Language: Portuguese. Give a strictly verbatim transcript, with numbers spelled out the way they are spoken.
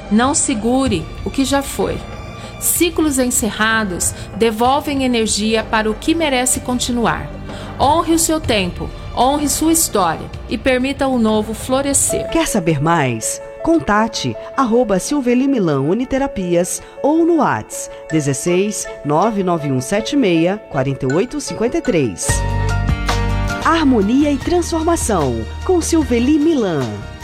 Não segure o que já foi. Ciclos encerrados devolvem energia para o que merece continuar. Honre o seu tempo, honre sua história e permita o novo florescer. Quer saber mais? Contate arroba Silveli Milan Uniterapias ou no WhatsApp dezesseis nove nove um sete seis quatro oito cinco três. Harmonia e transformação com Silveli Milan.